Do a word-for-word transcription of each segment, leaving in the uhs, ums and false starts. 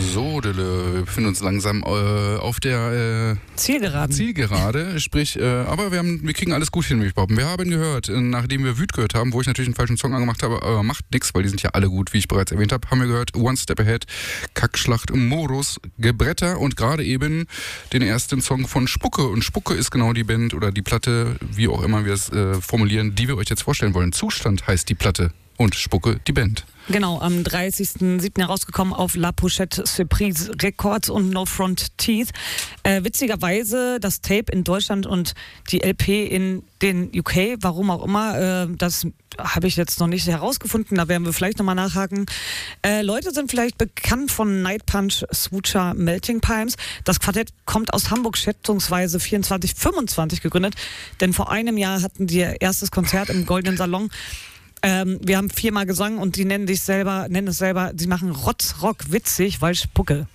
So, Dille, wir befinden uns langsam äh, auf der äh, Zielgerade. Zielgerade, sprich, äh, aber wir, haben, wir kriegen alles gut hin, würde ich behaupten. Wir haben gehört, äh, nachdem wir Wüt gehört haben, wo ich natürlich einen falschen Song angemacht habe, aber macht nichts, weil die sind ja alle gut, wie ich bereits erwähnt habe, haben wir gehört One Step Ahead, Kackschlacht im Modus, Gebretter und gerade eben den ersten Song von Spucke. Und Spucke ist genau die Band oder die Platte, wie auch immer wir es äh, formulieren, die wir euch jetzt vorstellen wollen. Zustand heißt die Platte und Spucke die Band. Genau, am dreißigsten siebten herausgekommen auf La Pochette Surprise Records und No Front Teeth. Äh, witzigerweise das Tape in Deutschland und die L P in den U K, warum auch immer, äh, das habe ich jetzt noch nicht herausgefunden, da werden wir vielleicht nochmal nachhaken. Äh, Leute sind vielleicht bekannt von Night Punch, Swoocher, Melting Palms. Das Quartett kommt aus Hamburg, schätzungsweise vierundzwanzig fünfundzwanzig gegründet, denn vor einem Jahr hatten die ihr erstes Konzert im Goldenen Salon. Ähm, wir haben viermal gesungen und die nennen sich selber, nennen es selber, sie machen Rotzrock witzig, weil Spucke.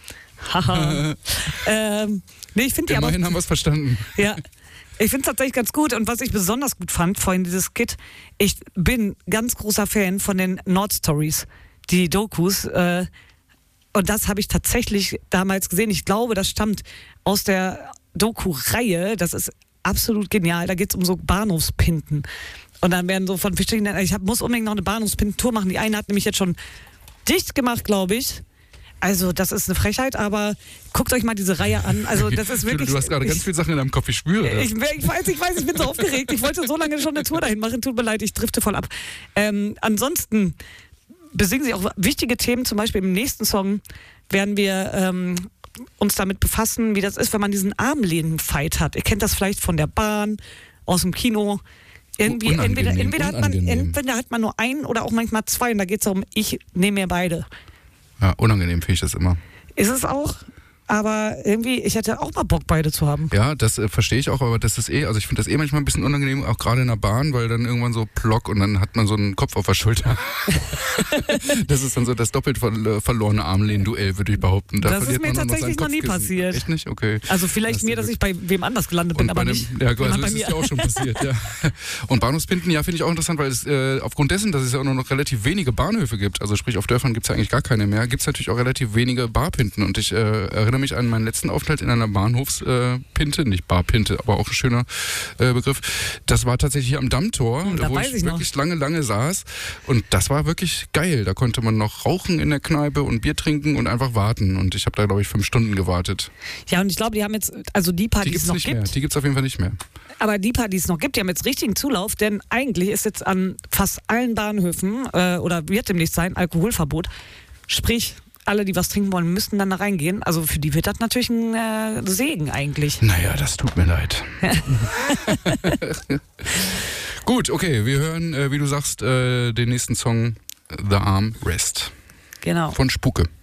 Haha. ähm, nee, ich finde die aber. Immerhin haben wir es verstanden. Ja. Ich finde es tatsächlich ganz gut und was ich besonders gut fand, vorhin dieses Skit, ich bin ganz großer Fan von den Nordstories, die Dokus, äh, und das habe ich tatsächlich damals gesehen. Ich glaube, das stammt aus der Doku-Reihe, das ist absolut genial, da geht es um so Bahnhofspinten. Und dann werden so von verschiedenen, ich hab, muss unbedingt noch eine Bahnhofspintour machen. Die eine hat nämlich jetzt schon dicht gemacht, glaube ich. Also das ist eine Frechheit, aber guckt euch mal diese Reihe an. Also das ist wirklich. Du hast gerade ganz viele Sachen in deinem Kopf, ich spüre das. Ich, ich weiß, ich weiß, ich bin so aufgeregt. Ich wollte so lange schon eine Tour dahin machen. Tut mir leid, ich drifte voll ab. Ähm, ansonsten besingen sie auch wichtige Themen. Zum Beispiel im nächsten Song werden wir ähm, uns damit befassen, wie das ist, wenn man diesen Armlehnen-Fight hat. Ihr kennt das vielleicht von der Bahn, aus dem Kino. Irgendwie, entweder, entweder, hat man, entweder hat man nur einen oder auch manchmal zwei und da geht es darum, ich nehme mir beide. Ja, unangenehm finde ich das immer. Ist es auch, aber irgendwie, ich hätte auch mal Bock, beide zu haben. Ja, das äh, verstehe ich auch, aber das ist eh, also ich finde das eh manchmal ein bisschen unangenehm, auch gerade in der Bahn, weil dann irgendwann so plock und dann hat man so einen Kopf auf der Schulter. Das ist dann so das doppelt ver- verlorene Armlehnen-Duell, würde ich behaupten. Da das ist mir tatsächlich noch, noch nie passiert. Echt nicht? Okay. Also vielleicht das mir, dass ich bei wem anders gelandet bin, aber einem, nicht ja, also bei das mir. ist ja auch schon passiert, ja. Und Bahnhofspinten, ja, finde ich auch interessant, weil es äh, aufgrund dessen, dass es ja auch nur noch relativ wenige Bahnhöfe gibt, also sprich auf Dörfern gibt es ja eigentlich gar keine mehr, gibt es natürlich auch relativ wenige Barpinten und ich äh, erinnere mich an meinen letzten Aufenthalt in einer Bahnhofspinte, äh, nicht Barpinte, aber auch ein schöner äh, Begriff. Das war tatsächlich hier am Dammtor, hm, wo ich, ich wirklich lange, lange saß und das war wirklich geil. Da konnte man noch rauchen in der Kneipe und Bier trinken und einfach warten und ich habe da, glaube ich, fünf Stunden gewartet. Ja, und ich glaube, die haben jetzt, also die Paar, die, die es noch nicht gibt. Mehr. Die gibt es auf jeden Fall nicht mehr. Aber die Paar, die es noch gibt, die haben jetzt richtigen Zulauf, denn eigentlich ist jetzt an fast allen Bahnhöfen äh, oder wird demnächst sein, Alkoholverbot. Sprich, alle, die was trinken wollen, müssten dann da reingehen. Also für die wird das natürlich ein äh, Segen eigentlich. Naja, das tut mir leid. Gut, okay, wir hören, äh, wie du sagst, äh, den nächsten Song The Arm Rest. Genau. Von Spucke.